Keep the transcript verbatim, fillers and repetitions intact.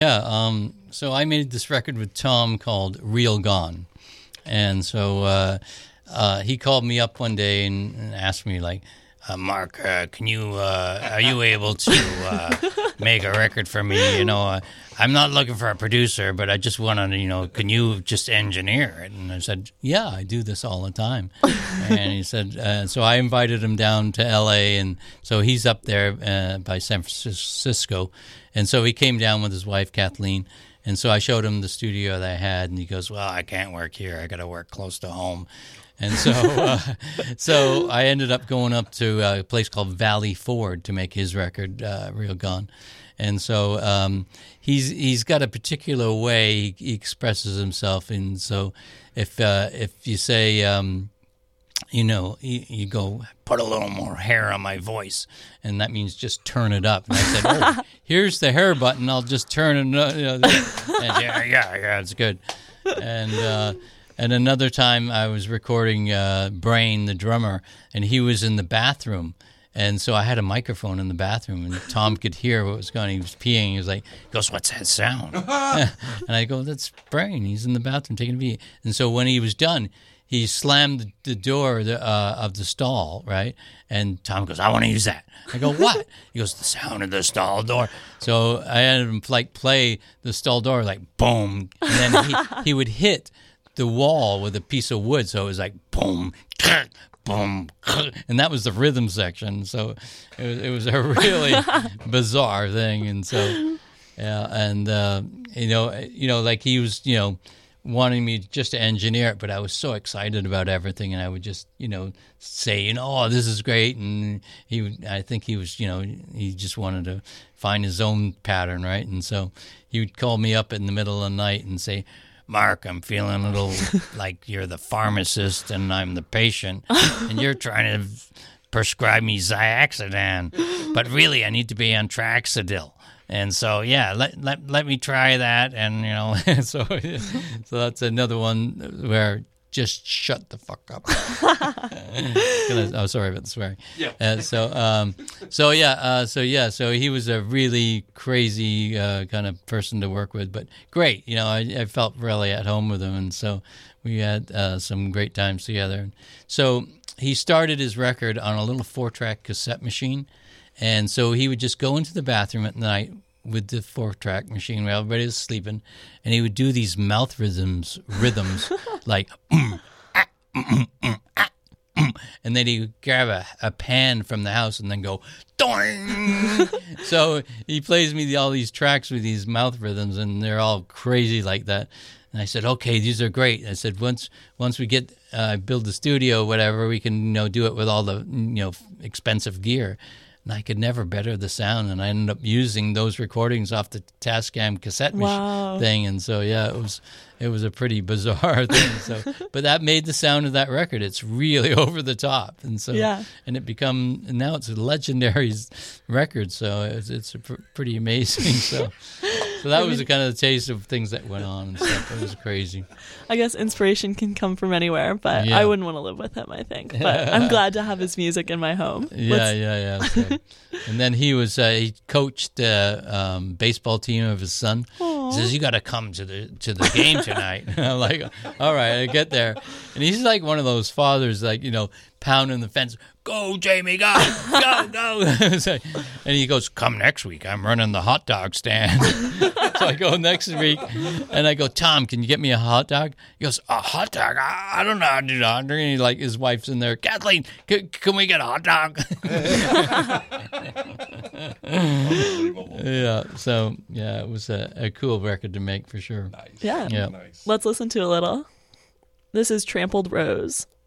Yeah, um, so I made this record with Tom called Real Gone. And so uh, uh, he called me up one day and, and asked me, like, uh, Mark, uh, can you, uh, are you able to uh, make a record for me? You know, uh, I'm not looking for a producer, but I just want to, you know, can you just engineer it? And I said, yeah, I do this all the time. And he said, uh, so I invited him down to L A, and so he's up there uh, by San Francisco. And so he came down with his wife, Kathleen. And so I showed him the studio that I had, and he goes, well, I can't work here. I got to work close to home. And so uh, so I ended up going up to a place called Valley Ford to make his record, uh, Real Gone. And so um, he's he's got a particular way he, he expresses himself. And so if, uh, if you say... Um, You know, you, you go, put a little more hair on my voice, and that means just turn it up. And I said, oh, here's the hair button. I'll just turn it up. You know, and yeah, yeah, yeah, it's good. And uh, and another time I was recording uh, Brain, the drummer, and he was in the bathroom. And so I had a microphone in the bathroom, and Tom could hear what was going on. He was peeing. He was like, he goes, what's that sound? And I go, that's Brain. He's in the bathroom taking a pee. And so when he was done, he slammed the door uh, of the stall, right? And Tom goes, I want to use that. I go, what? He goes, the sound of the stall door. So I had him like play the stall door, like boom. And then he, he would hit the wall with a piece of wood. So it was like boom, boom. And that was the rhythm section. So it was, it was a really bizarre thing. And so, yeah, and, uh, you know, you know, like he was, you know, wanting me just to engineer it, but I was so excited about everything, and I would just, you know, say, you know, oh, this is great, and he, would, I think he was, you know, he just wanted to find his own pattern, right? And so he would call me up in the middle of the night and say, Mark, I'm feeling a little like you're the pharmacist and I'm the patient, and you're trying to prescribe me Ziaxadan, but really I need to be on Traxadil. And so, yeah, let let let me try that, and you know, so so that's another one where just shut the fuck up. Oh, sorry about the swearing. Yeah. Uh, so um, so yeah, uh, so yeah, so he was a really crazy uh, kind of person to work with, but great. You know, I, I felt really at home with him, and so we had uh, some great times together. So he started his record on a little four-track cassette machine. And so he would just go into the bathroom at night with the four-track machine while everybody was sleeping, and he would do these mouth rhythms, rhythms like, mm, ah, mm, mm, ah, mm. And then he would grab a, a pan from the house and then go, doing. So he plays me the, all these tracks with these mouth rhythms, and they're all crazy like that. And I said, okay, these are great. I said, once once we get uh, build the studio, whatever, we can, you know, do it with all the, you know, expensive gear. And I could never better the sound, and I ended up using those recordings off the Tascam cassette wow. thing, and so yeah, it was it was a pretty bizarre thing. So, but that made the sound of that record. It's really over the top, and so yeah. and it become and now it's a legendary record. So it's it's a pr- pretty amazing. So. So that was the kind of the taste of things that went on and stuff. It was crazy. I guess inspiration can come from anywhere, but yeah. I wouldn't want to live with him, I think. But I'm glad to have his music in my home. Yeah, Let's... yeah, yeah. So, and then he was uh, he coached the um, baseball team of his son. Aww. He says, you got to come to the to the game tonight. And I'm like, all right, I get there. And he's like one of those fathers, like, you know, pounding the fence. Go, Jamie, go, go, go. And he goes, come next week. I'm running the hot dog stand. So I go next week, and I go, Tom, can you get me a hot dog? He goes, a hot dog? I, I don't know how to do that. And he, like, his wife's in there. Kathleen, can, can we get a hot dog? Yeah, so, yeah, it was a, a cool record to make for sure. Nice. Yeah. yeah. Nice. Let's listen to a little. This is Trampled Rose.